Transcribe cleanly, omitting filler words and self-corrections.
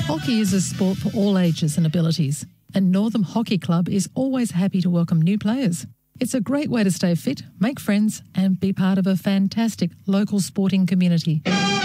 Hockey is a sport for all ages and abilities, and Northam Hockey Club is always happy to welcome new players. It's a great way to stay fit, make friends, and be part of a fantastic local sporting community.